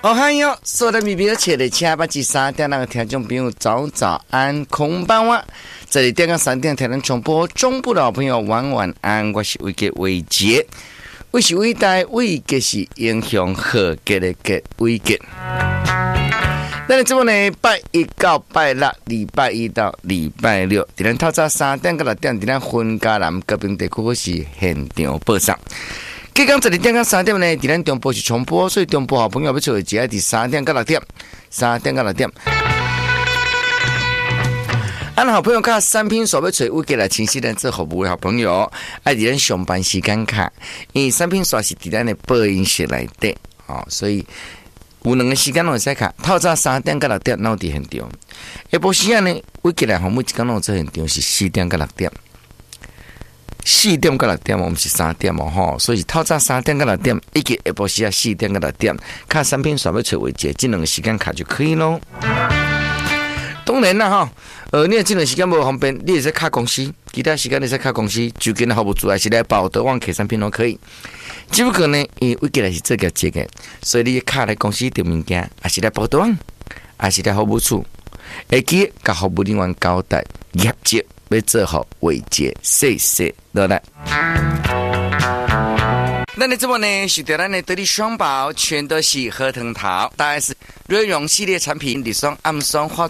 嗨哟，所有的米表切的七八七3点那个听众朋友早安，空班哇！这里电港3点台湾重播，中部的好朋友晚安，我是伟杰伟杰，我是伟大伟杰是英雄和杰的杰伟杰。那你这么呢？拜一到拜六，礼拜一到礼拜六，在咱透早3点到6点，在咱分家南高屏地区是现场播送。今天这里电港3点呢，在咱中部是重播，所以中部好朋友要做的只在3点到6点，3点到6点。俺好朋友看产品所要找我给来清晰咱做服务的好朋友，爱在咱上班时间卡，因为产品所是在咱的播音室内底，所以有两个时间拢会使卡。透早3点到6点，闹伫现场。下晡时间呢，我给来服务一天拢做现场是4点到6点。4点到6点，我们是3点哦，所以透早3点到6点，以及下晡时间4点到6点，看产品所要找为节，这两个时间卡就可以咯。当然啦你这段时间无方便，你也是卡公司，其他时间你是卡公司，就跟服务组还是来报德旺客产品都可以。只不过呢，因为我给来是这个节的，所以你卡来公司订物件，还是来报德旺，还是来服务处，会记甲服务人员交代业绩。要做好伟杰，谢谢落来。那你这么呢？是对咱的得力双宝，全都是核桃桃，大概是瑞荣系列产品，里双暗双化